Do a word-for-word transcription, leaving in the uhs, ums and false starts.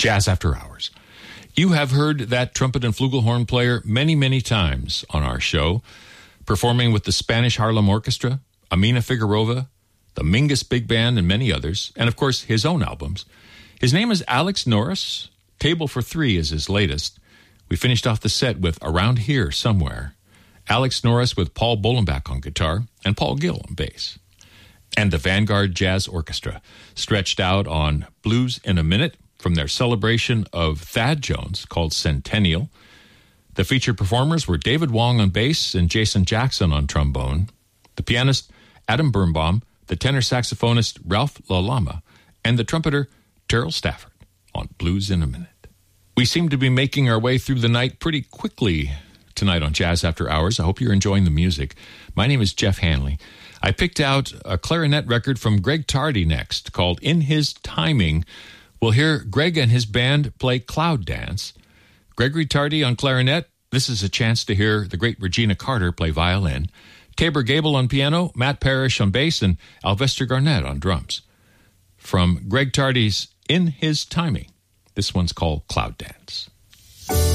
Jazz After Hours. You have heard that trumpet and flugelhorn player many, many times on our show, performing with the Spanish Harlem Orchestra, Amina Figueroa, the Mingus Big Band, and many others, and of course his own albums. His name is Alex Norris. Table for Three is his latest. We finished off the set with Around Here Somewhere. Alex Norris with Paul Bolenbach on guitar and Paul Gill on bass. And the Vanguard Jazz Orchestra stretched out on Blues in a Minute from their celebration of Thad Jones called Centennial. The featured performers were David Wong on bass and Jason Jackson on trombone, the pianist Adam Birnbaum, the tenor saxophonist Ralph LaLama, and the trumpeter Terrell Stafford on Blues in a Minute. We seem to be making our way through the night pretty quickly tonight on Jazz After Hours. I hope you're enjoying the music. My name is Jeff Hanley. I picked out a clarinet record from Greg Tardy next called In His Timing. We'll hear Greg and his band play Cloud Dance. Gregory Tardy on clarinet. This is a chance to hear the great Regina Carter play violin. Tabor Gable on piano, Matt Parrish on bass, and Alvester Garnett on drums. From Greg Tardy's In His Timing, this one's called Cloud Dance.